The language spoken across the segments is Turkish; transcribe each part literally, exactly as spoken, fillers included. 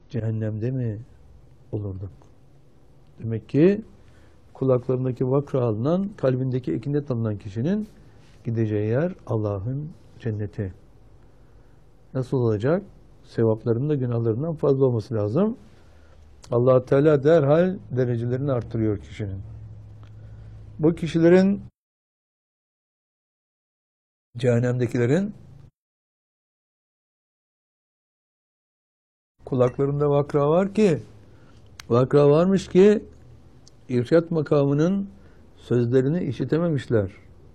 cehennemde mi olurduk? Demek ki kulaklarındaki vakra alınan, kalbindeki ekinet alınan kişinin gideceği yer Allah'ın cenneti. Nasıl olacak? Sevaplarının da günahlarından fazla olması lazım. Allah Teala derhal derecelerini arttırıyor kişinin. Bu kişilerin, cehennemdekilerin kulaklarında vakra var ki, vakra varmış ki irşat makamının sözlerini işitememişler.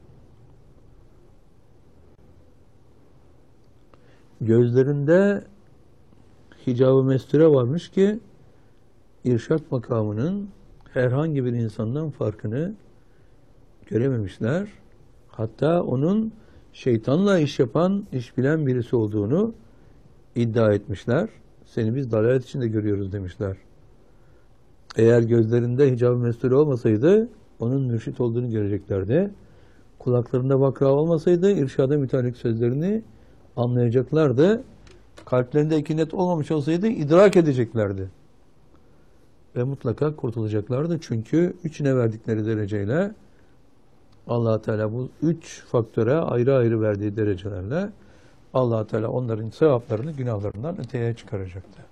Gözlerinde hicab-ı mesture varmış ki irşat makamının herhangi bir insandan farkını görememişler. Hatta onun şeytanla iş yapan, iş bilen birisi olduğunu iddia etmişler. Seni biz dalalet içinde görüyoruz demişler. Eğer gözlerinde hicab-ı mesture olmasaydı onun mürşit olduğunu göreceklerdi. Kulaklarında vakra olmasaydı irşada müteallik sözlerini anlayacaklardı. Kalplerinde ekinet olmamış olsaydı idrak edeceklerdi. Ve mutlaka kurtulacaklardı. Çünkü üçüne verdikleri dereceyle Allah Teala bu üç faktöre ayrı ayrı verdiği derecelerle Allah Teala onların sevaplarını günahlarından öteye çıkaracaktı.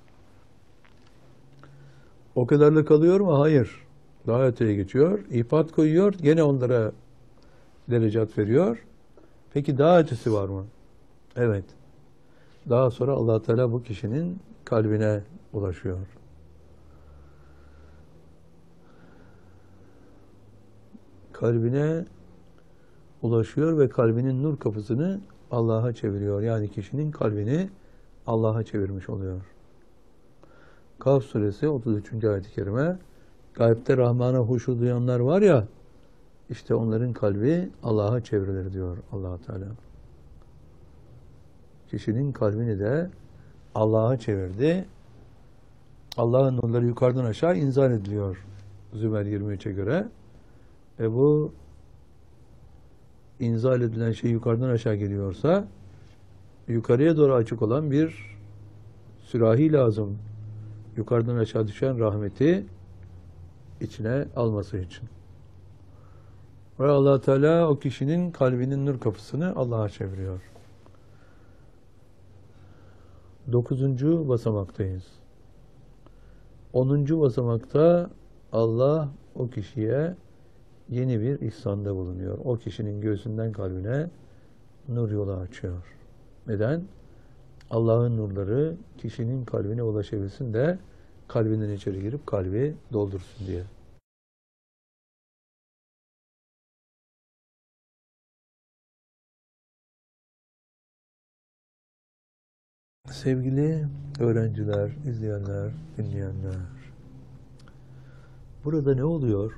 O kadarla kalıyor mu? Hayır. Daha öteye geçiyor. İpat koyuyor. Gene onlara derecat veriyor. Peki daha ötesi var mı? Evet. Daha sonra Allah Teala bu kişinin kalbine ulaşıyor. Kalbine ulaşıyor ve kalbinin nur kapısını Allah'a çeviriyor. Yani kişinin kalbini Allah'a çevirmiş oluyor. Kaf suresi otuz üçüncü ayet-i kerime, gaybte Rahman'a huşu duyanlar var ya, işte onların kalbi Allah'a çevrilir diyor Allah Teala. Kişinin kalbini de Allah'a çevirdi. Allah'ın nurları yukarıdan aşağı inzal ediliyor Zümer yirmi üçe göre. Ve bu inzal edilen şey yukarıdan aşağı geliyorsa yukarıya doğru açık olan bir sürahi lazım. Yukarıdan aşağı düşen rahmeti içine alması için. Ve Allah Teala o kişinin kalbinin nur kapısını Allah'a çeviriyor. Dokuzuncu basamaktayız. Onuncu basamakta Allah o kişiye yeni bir ihsanda bulunuyor. O kişinin göğsünden kalbine nur yolu açıyor. Neden? Allah'ın nurları kişinin kalbine ulaşabilsin de kalbinden içeri girip kalbi doldursun diye. Sevgili öğrenciler, izleyenler, dinleyenler, burada ne oluyor?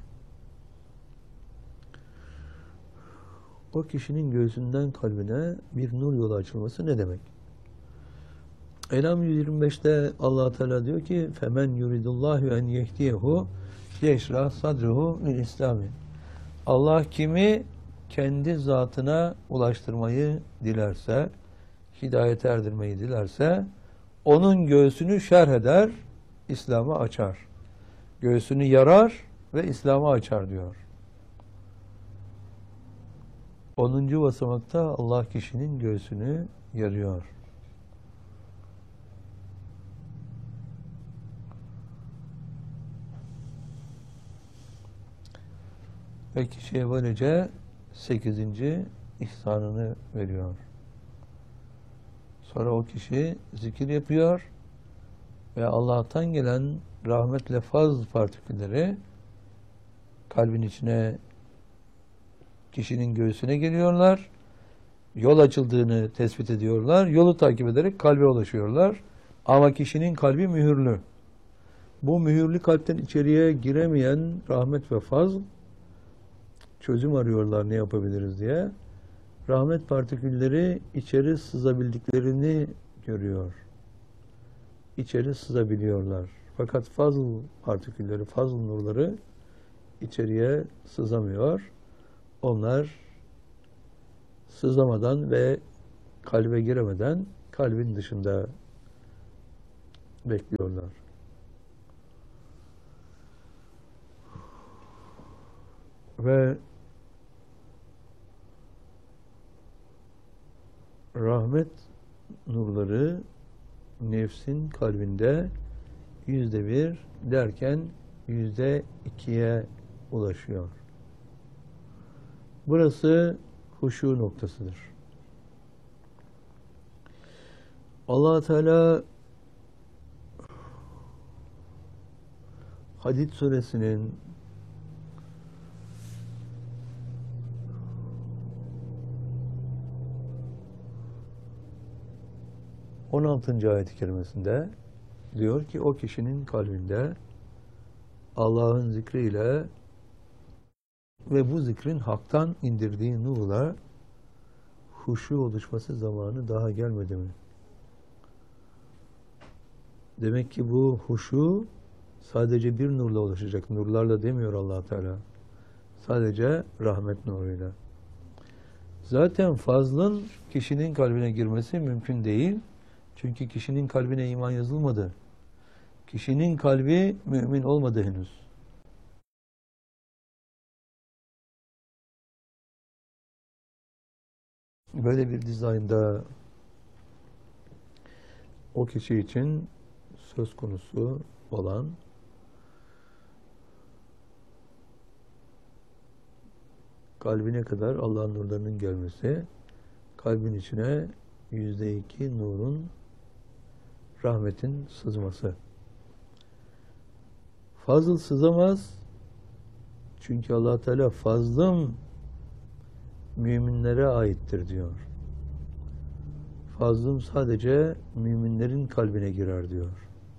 O kişinin göğsünden kalbine bir nur yolu açılması ne demek? En'am yüz yirmi beşte Allah Teala diyor ki: "Femen yuridullahu en yehdiyehu yeşrah sadruhu lil İslami." Allah kimi kendi zatına ulaştırmayı dilerse, hidayete erdirmeyi dilerse, onun göğsünü şerh eder, İslam'a açar. Göğsünü yarar ve İslam'a açar diyor. Onuncu basamakta Allah kişinin göğsünü yarıyor. Ve kişiye böylece sekizinci ihsanını veriyor. Sonra o kişi zikir yapıyor ve Allah'tan gelen rahmetle faz partikülleri kalbin içine, kişinin göğsüne geliyorlar. Yol açıldığını tespit ediyorlar. Yolu takip ederek kalbe ulaşıyorlar. Ama kişinin kalbi mühürlü. Bu mühürlü kalpten içeriye giremeyen rahmet ve faz çözüm arıyorlar ne yapabiliriz diye. Rahmet partikülleri içeri sızabildiklerini görüyor. İçeri sızabiliyorlar. Fakat fazl partikülleri, fazl nurları içeriye sızamıyor. Onlar sızamadan ve kalbe giremeden kalbin dışında bekliyorlar. Ve rahmet nurları nefsin kalbinde yüzde bir derken yüzde ikiye ulaşıyor. Burası huşu noktasıdır. Allah Teala Hadid suresinin on altıncı ayet-i kerimesinde diyor ki o kişinin kalbinde Allah'ın zikriyle ve bu zikrin haktan indirdiği nurla huşu oluşması zamanı daha gelmedi mi? Demek ki bu huşu sadece bir nurla oluşacak. Nurlarla demiyor Allah Teala. Sadece rahmet nuruyla. Zaten fazlın kişinin kalbine girmesi mümkün değil. Çünkü kişinin kalbine iman yazılmadı. Kişinin kalbi mümin olmadı henüz. Böyle bir dizaynda o kişi için söz konusu olan kalbine kadar Allah'ın nurlarının gelmesi, kalbin içine yüzde iki nurun, rahmetin sızması. Fazıl sızamaz. Çünkü Allah Teala fazlım müminlere aittir diyor. Fazlım sadece müminlerin kalbine girer diyor.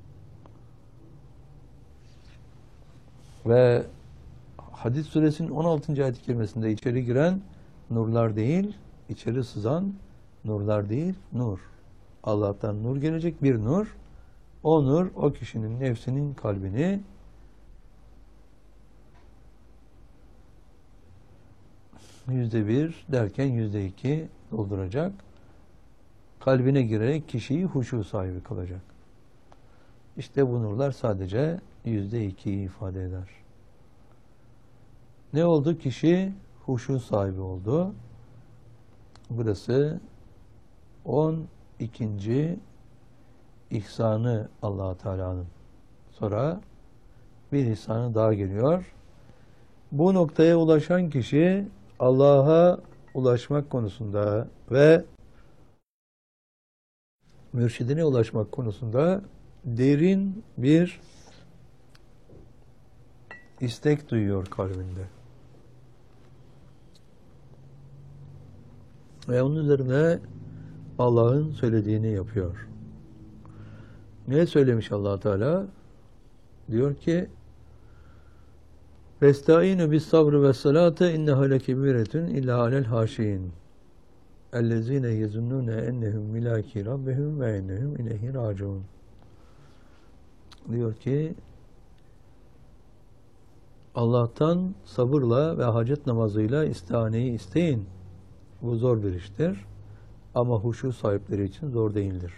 Ve Hadid suresinin on altıncı ayet-i kerimesinde içeri giren nurlar değil, içeri sızan nurlar değil, nur. Allah'tan nur gelecek bir nur. O nur o kişinin nefsinin kalbini yüzde bir derken yüzde iki dolduracak. Kalbine girerek kişiyi huşu sahibi kılacak. İşte bu nurlar sadece yüzde ikiyi ifade eder. Ne oldu? Kişi huşu sahibi oldu. Burası on ikinci ihsanı Allah Teala'nın. Sonra bir ihsanı daha geliyor. Bu noktaya ulaşan kişi Allah'a ulaşmak konusunda ve mürşidine ulaşmak konusunda derin bir istek duyuyor kalbinde. Ve onun üzerine Allah'ın söylediğini yapıyor. Ne söylemiş Allah Teala? Diyor ki: "Vestaînü bis sabrı ve salate inneha lekebiretun illa alel haşiyin. Ellezîne yezunnûne ennehum milâki rabbihim ve ennehum ileyhi râciûn." Diyor ki Allah'tan sabırla ve hacet namazıyla istihaneyi isteyin. Bu zor bir iştir. Ama huşu sahipleri için zor değildir.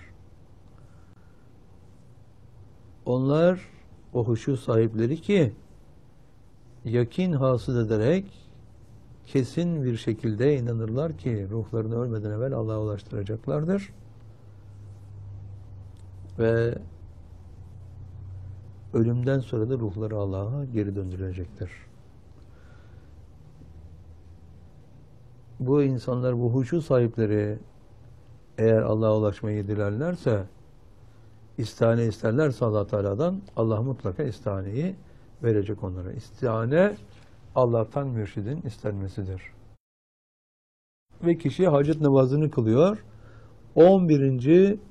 Onlar o huşu sahipleri ki yakin hasıl ederek kesin bir şekilde inanırlar ki ruhlarını ölmeden evvel Allah'a ulaştıracaklardır. Ve ölümden sonra da ruhları Allah'a geri döndürülecektir. Bu insanlar, bu huşu sahipleri eğer Allah'a ulaşmayı dilerlerse, istihane isterlerse Allah Teala'dan, Allah mutlaka istihaneyi verecek onlara. İstihane Allah'tan mürşidin istenmesidir. Ve kişi hacet namazını kılıyor. on birinci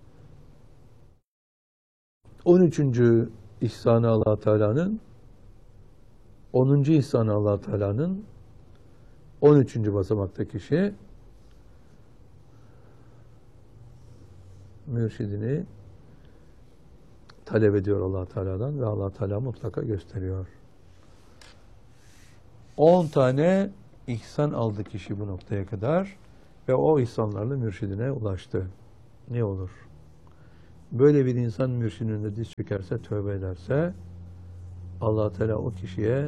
on üçüncü ihsanı Allah Teala'nın, onuncu ihsanı Allah Teala'nın, on üçüncü basamakta kişi mürşidini talep ediyor Allah Teala'dan ve Allah Teala mutlaka gösteriyor. on tane ihsan aldı kişi bu noktaya kadar ve o ihsanlarla mürşidine ulaştı. Ne olur? Böyle bir insan mürşidin önünde diz çökerse, tövbe ederse, Allah Teala o kişiye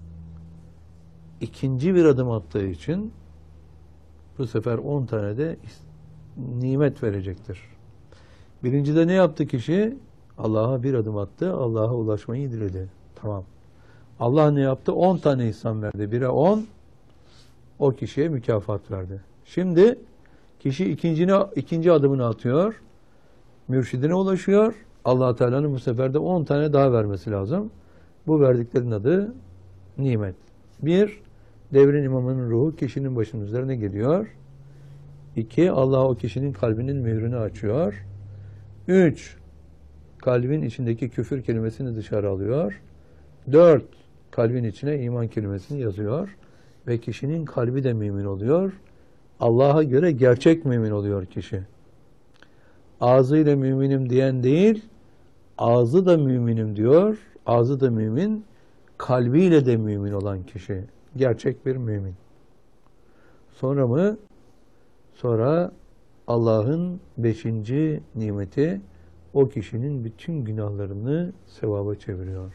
ikinci bir adım attığı için bu sefer on tane de nimet verecektir. Birincide ne yaptı kişi? Allah'a bir adım attı, Allah'a ulaşmayı diledi. Tamam. Allah ne yaptı? On tane ihsan verdi. Bire on, o kişiye mükafat verdi. Şimdi kişi ikincine, ikinci adımını atıyor, mürşidine ulaşıyor. Allah Teala'nın bu sefer de on tane daha vermesi lazım. Bu verdiklerin adı nimet. Bir, devrin imamının ruhu kişinin başının üzerine geliyor. İki, Allah o kişinin kalbinin mührünü açıyor. Üç, kalbin içindeki küfür kelimesini dışarı alıyor. Dört, kalbin içine iman kelimesini yazıyor. Ve kişinin kalbi de mümin oluyor. Allah'a göre gerçek mümin oluyor kişi. Ağzıyla müminim diyen değil, ağzı da müminim diyor. Ağzı da mümin, kalbiyle de mümin olan kişi. Gerçek bir mümin. Sonra mı? Sonra Allah'ın beşinci nimeti o kişinin bütün günahlarını sevaba çeviriyor.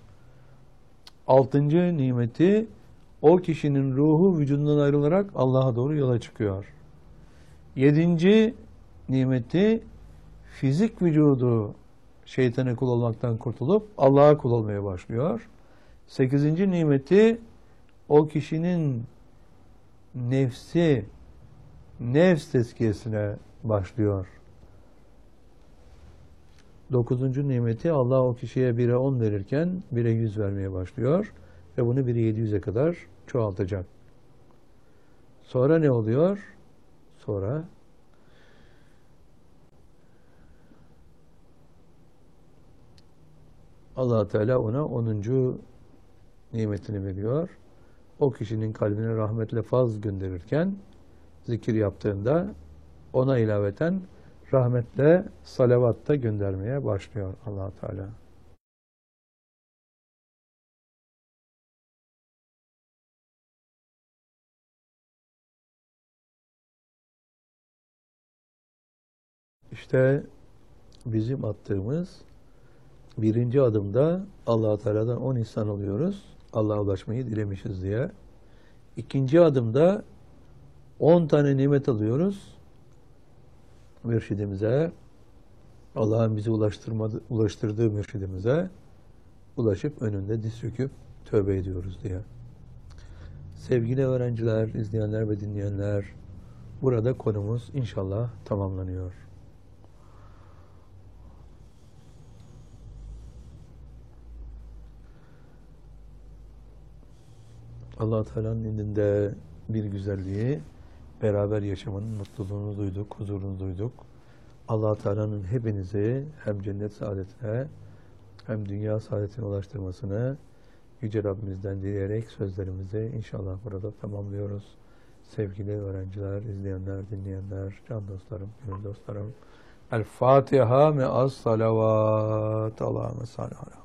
Altıncı nimeti o kişinin ruhu vücudundan ayrılarak Allah'a doğru yola çıkıyor. Yedinci nimeti fizik vücudu şeytana kul olmaktan kurtulup Allah'a kul olmaya başlıyor. Sekizinci nimeti o kişinin nefsi, nefs tezkiyesine başlıyor. Dokuzuncu nimeti Allah o kişiye bire on verirken bire yüz vermeye başlıyor. Ve bunu bire yedi yüze kadar çoğaltacak. Sonra ne oluyor? Sonra Allah Teala ona onuncu nimetini veriyor. O kişinin kalbine rahmetle faz gönderirken zikir yaptığında ona ilaveten rahmetle salavat da göndermeye başlıyor Allah Teala. İşte bizim attığımız birinci adımda Allah Teala'dan on ihsan alıyoruz. Allah'a ulaşmayı dilemişiz diye. İkinci adımda on tane nimet alıyoruz. Mürşidimize, Allah'ın bizi ulaştırmadı, ulaştırdığı mürşidimize ulaşıp önünde diz çöküp tövbe ediyoruz diye. Sevgili öğrenciler, izleyenler ve dinleyenler, burada konumuz inşallah tamamlanıyor. Allah Teala'nın indinde bir güzelliği, beraber yaşamanın mutluluğunu duyduk, huzurunu duyduk. Allah Teala'nın hepinizi hem cennet saadetine hem dünya saadetine ulaştırmasını Yüce Rabbimizden dileyerek sözlerimizi inşallah burada tamamlıyoruz. Sevgili öğrenciler, izleyenler, dinleyenler, can dostlarım, gönül dostlarım. El Fatiha me'as salavat. Allahümme salli ala